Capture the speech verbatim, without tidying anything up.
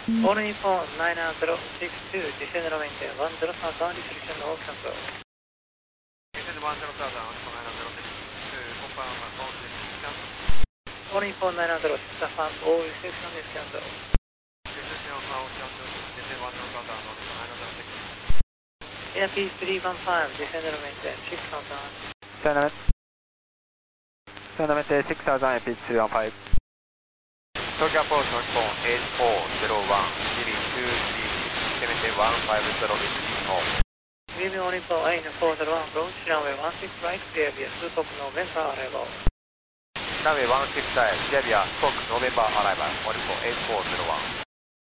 All Nippon nine zero six two, descend nuevamente one zero southbound, restriction all cancel. Descend one zero southbound, nine zero six two, confirm all restriction cancel. All Nippon nine zero six affirm all restriction is cancel. Restriction all cancel, descend one zero southbound, nine zero six. Airpeace three one five, descend nuevamente six thousand. Descend nuevamente six thousand, Airpeace three one five. Tokyo Approach Nippon eight four zero one, Chili two three six, seventy one five zero, restriction all. Leaving All Nippon eight four zero one, approach runway one six right, clear via Sukok November arrival. Runway one six right, clear via Sukok November arrival, All Nippon eight four zero one.